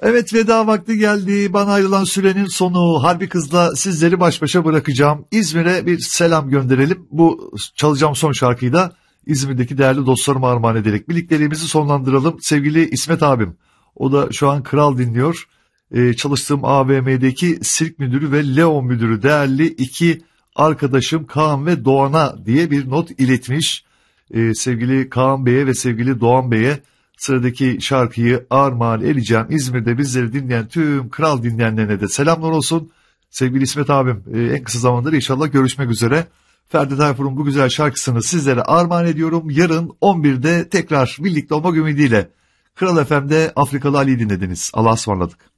Evet, veda vakti geldi. Bana ayrılan sürenin sonu. Harbi Kız'la sizleri baş başa bırakacağım. İzmir'e bir selam gönderelim. Bu çalacağım son şarkıyı da İzmir'deki değerli dostlarıma armağan ederek birlikteliğimizi sonlandıralım. Sevgili İsmet abim, o da şu an Kral dinliyor. Çalıştığım AVM'deki sirk müdürü ve Leo müdürü değerli iki arkadaşım Kaan ve Doğan'a diye bir not iletmiş. Sevgili Kaan Bey'e ve sevgili Doğan Bey'e sıradaki şarkıyı armağan edeceğim. İzmir'de bizleri dinleyen tüm Kral dinleyenlerine de selamlar olsun. Sevgili İsmet abim, en kısa zamanda inşallah görüşmek üzere. Ferdi Tayfur'un bu güzel şarkısını sizlere armağan ediyorum. Yarın 11'de tekrar birlikte olmak ümidiyle. Kral FM'de Afrikalı Ali'yi dinlediniz. Allah'a ısmarladık.